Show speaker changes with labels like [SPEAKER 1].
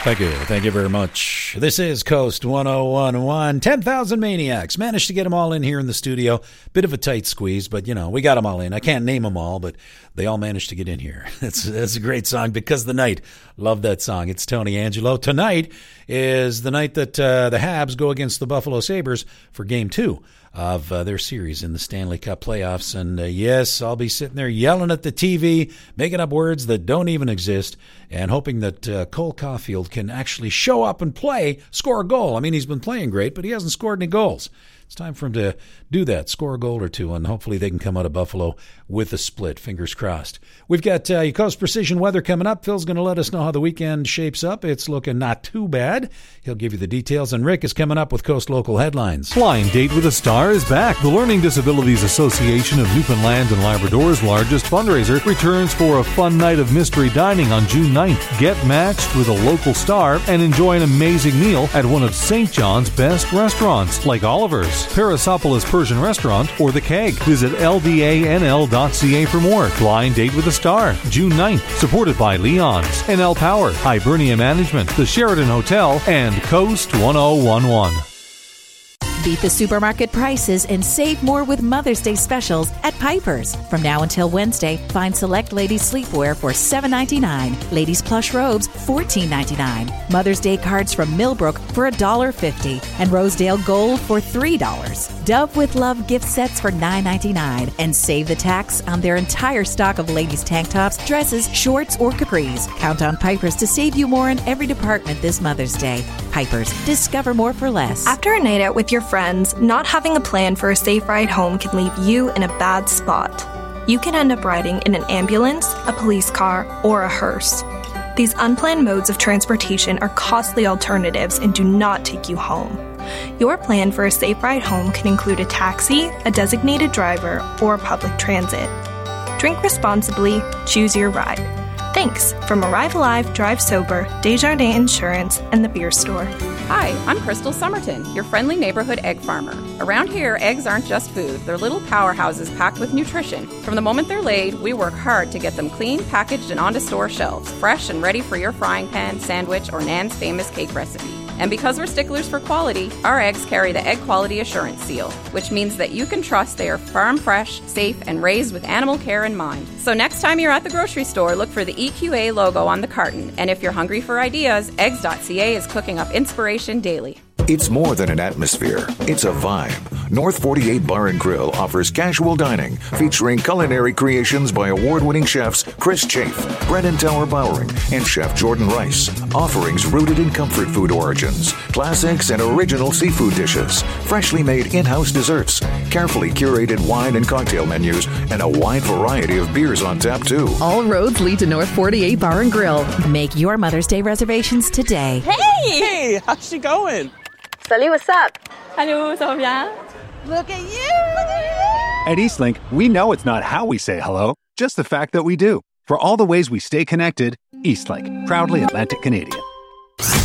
[SPEAKER 1] Thank you. Thank you very much. This is Coast 101.1. 10,000 Maniacs. Managed to get them all in here in the studio. Bit of a tight squeeze, but, we got them all in. I can't name them all, but they all managed to get in here. That's a great song, Because the Night. Love that song. It's Tony Angelo. Tonight is the night that the Habs go against the Buffalo Sabres for Game 2 of their series in the Stanley Cup playoffs. And yes, I'll be sitting there yelling at the TV, making up words that don't even exist, and hoping that Cole Caulfield can actually show up and play, score a goal. I mean, he's been playing great, but he hasn't scored any goals. It's time for him to do that, score a goal or two, and hopefully they can come out of Buffalo with a split. Fingers crossed. We've got your Coast Precision weather coming up. Phil's going to let us know how the weekend shapes up. It's looking not too bad. He'll give you the details, and Rick is coming up with Coast Local headlines.
[SPEAKER 2] Blind Date with a Star is back. The Learning Disabilities Association of Newfoundland and Labrador's largest fundraiser returns for a fun night of mystery dining on June 9th. Get matched with a local star and enjoy an amazing meal at one of St. John's best restaurants, like Oliver's, Parasopolis Persian Restaurant, or The Keg. Visit ldanl.ca for more. Blind Date with a Star, June 9th, supported by Leon's, NL Power, Hibernia Management, the Sheraton Hotel, and Coast 1011.
[SPEAKER 3] Beat the supermarket prices and save more with Mother's Day specials at Piper's. From now until Wednesday, find select ladies sleepwear for $7.99, ladies plush robes $14.99, Mother's Day cards from Millbrook for $1.50, and Rosedale Gold for $3. Dove with Love gift sets for $9.99, and save the tax on their entire stock of ladies tank tops, dresses, shorts, or capris. Count on Piper's to save you more in every department this Mother's Day. Piper's, discover more for less.
[SPEAKER 4] After a night out with your friends, not having a plan for a safe ride home can leave you in a bad spot. You can end up riding in an ambulance, a police car, or a hearse. These unplanned modes of transportation are costly alternatives and do not take you home. Your plan for a safe ride home can include a taxi, a designated driver, or public transit. Drink responsibly, choose your ride. Thanks from Arrive Alive, Drive Sober, Desjardins Insurance, and the Beer Store.
[SPEAKER 5] Hi, I'm Crystal Somerton, your friendly neighborhood egg farmer. Around here, eggs aren't just food. They're little powerhouses packed with nutrition. From the moment they're laid, we work hard to get them clean, packaged, and onto store shelves, fresh and ready for your frying pan, sandwich, or Nan's famous cake recipe. And because we're sticklers for quality, our eggs carry the Egg Quality Assurance Seal, which means that you can trust they are farm fresh, safe, and raised with animal care in mind. So next time you're at the grocery store, look for the EQA logo on the carton. And if you're hungry for ideas, eggs.ca is cooking up inspiration daily.
[SPEAKER 6] It's more than an atmosphere. It's a vibe. North 48 Bar and Grill offers casual dining featuring culinary creations by award-winning chefs Chris Chafe, Brennan Tower Bowering, and Chef Jordan Rice. Offerings rooted in comfort food origins, classics and original seafood dishes, freshly made in-house desserts, carefully curated wine and cocktail menus, and a wide variety of beers on tap too.
[SPEAKER 3] All roads lead to North 48 Bar and Grill. Make your Mother's Day reservations today.
[SPEAKER 7] Hey, how's she going?
[SPEAKER 8] Salut, what's up?
[SPEAKER 9] Hello, ça va bien?
[SPEAKER 8] Look at you!
[SPEAKER 10] At Eastlink, we know it's not how we say hello, just the fact that we do. For all the ways we stay connected, Eastlink, proudly Atlantic Canadian.